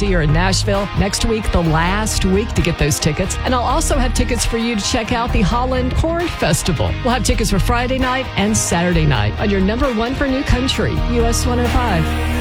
see her in Nashville next week, the last week to get those tickets. And I'll also have tickets for you to check out the Holland Porn Festival. We'll have tickets for Friday night and Saturday night on your number one for new country, US 105.